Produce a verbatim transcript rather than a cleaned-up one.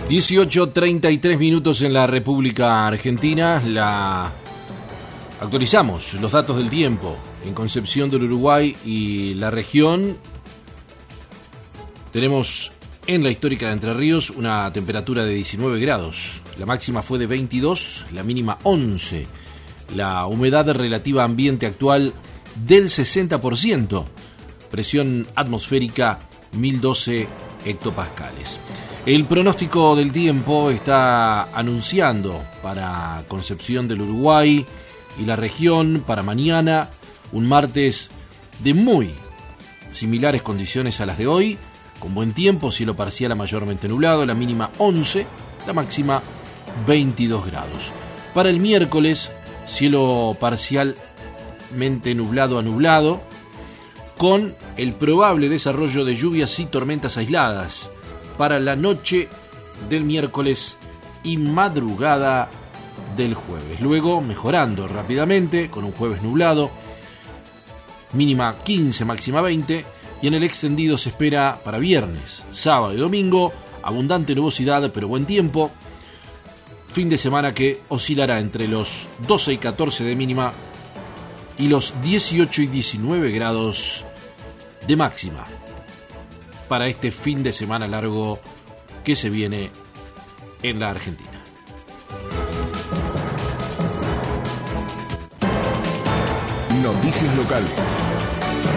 dieciocho treinta y tres minutos en la República Argentina. La actualizamos los datos del tiempo en Concepción del Uruguay y la región. Tenemos en la histórica de Entre Ríos una temperatura de diecinueve grados. La máxima fue de veintidós, la mínima once. La humedad relativa ambiente actual del sesenta por ciento. Presión atmosférica mil doce hectopascales. El pronóstico del tiempo está anunciando para Concepción del Uruguay y la región para mañana un martes de muy similares condiciones a las de hoy, con buen tiempo, cielo parcial a mayormente nublado, la mínima once, la máxima veintidós grados. Para el miércoles, cielo parcialmente nublado a nublado, con el probable desarrollo de lluvias y tormentas aisladas para la noche del miércoles y madrugada del jueves. Luego mejorando rápidamente con un jueves nublado, mínima quince, máxima veinte, y en el extendido se espera para viernes, sábado y domingo abundante nubosidad pero buen tiempo. Fin de semana que oscilará entre los doce y catorce de mínima y los dieciocho y diecinueve grados de máxima para este fin de semana largo que se viene en la Argentina. Noticias locales.